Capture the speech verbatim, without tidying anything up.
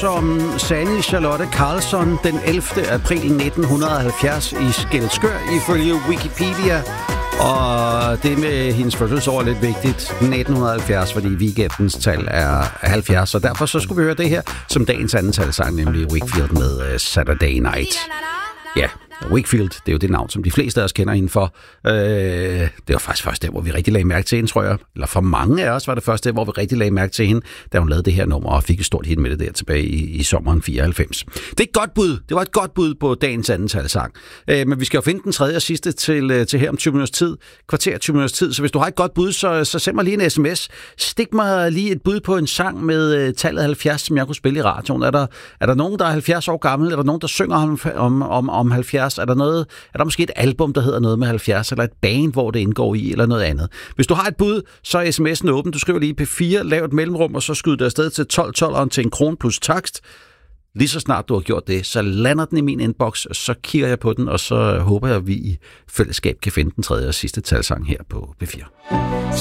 som Sanne Charlotte Karlsson den ellevte april nitten halvfjerds i Skælskør, ifølge Wikipedia. Og det med hendes fødselsår er lidt vigtigt. nitten halvfjerds, fordi weekendens tal er halvfjerds, og derfor så skulle vi høre det her som dagens anden talsang, nemlig Wakefield med Saturday Night. Ja, Wakefield, det er jo det navn, som de fleste af os kender hende for. Øh, det var faktisk først der, hvor vi rigtig lagde mærke til hende, tror jeg. Eller for mange af os var det først der, hvor vi rigtig lagde mærke til hende, da hun lavede det her nummer og fik et stort hit med det der tilbage i, i sommeren fireoghalvfems. Det er et godt bud. Det var et godt bud på dagens anden talsang. Øh, men vi skal jo finde den tredje og sidste til, til her om tyve minutters tid. Kvarter tyve minutters tid. Så hvis du har et godt bud, så, så send mig lige en sms. Stik mig lige et bud på en sang med uh, tallet halvfjerds, som jeg kunne spille i radioen. Er der, er der nogen, der er halvfjerds år gammel? Er der nogen, der synger om, om, om, om halvfjerds? Er der noget, er der måske et album, der hedder noget med halvfjerds, eller et band, hvor det indgår i, eller noget andet? Hvis du har et bud, så er sms'en åben. Du skriver lige P fire, lav et mellemrum, og så skyder det afsted til tolv tolv til en krone plus takst. Lige så snart du har gjort det, så lander den i min inbox, og så kigger jeg på den, og så håber jeg, at vi i fællesskab kan finde den tredje og sidste talsang her på P fire.